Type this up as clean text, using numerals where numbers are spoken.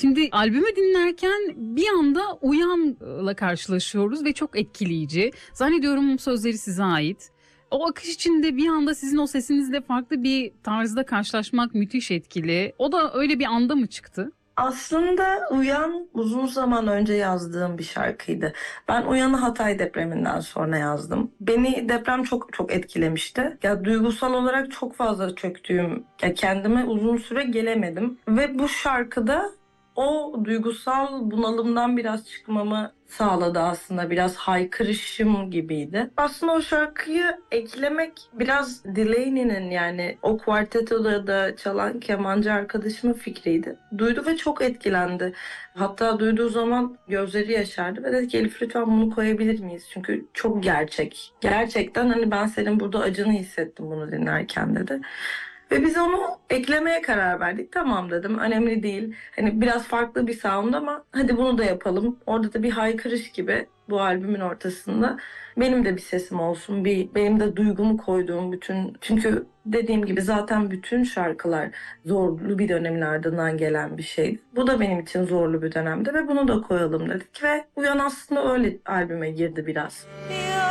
Şimdi albümü dinlerken bir anda Uyan'la karşılaşıyoruz ve çok etkileyici. Zannediyorum sözleri size ait. O akış içinde bir anda sizin o sesinizle farklı bir tarzda karşılaşmak müthiş etkili. O da öyle bir anda mı çıktı? Aslında Uyan uzun zaman önce yazdığım bir şarkıydı. Ben Uyan'ı Hatay depreminden sonra yazdım. Beni deprem çok çok etkilemişti. Ya duygusal olarak çok fazla çöktüğüm, ya kendime uzun süre gelemedim ve bu şarkıda o duygusal bunalımdan biraz çıkmamı sağladı aslında. Biraz haykırışım gibiydi. Aslında o şarkıyı eklemek biraz Delaney'nin, yani o kuartetoda da çalan kemancı arkadaşımın fikriydi. Duydu ve çok etkilendi. Hatta duyduğu zaman gözleri yaşardı ve dedi ki Elif lütfen bunu koyabilir miyiz? Çünkü çok gerçek. Gerçekten hani ben senin burada acını hissettim bunu dinlerken dedi. Ve biz onu eklemeye karar verdik. Tamam dedim, önemli değil. Hani biraz farklı bir sound ama hadi bunu da yapalım. Orada da bir haykırış gibi bu albümün ortasında benim de bir sesim olsun. Benim de duygumu koyduğum bütün... Çünkü dediğim gibi zaten bütün şarkılar zorlu bir dönemin ardından gelen bir şey. Bu da benim için zorlu bir dönemdi ve bunu da koyalım dedik ve Uyan aslında öyle albüme girdi biraz.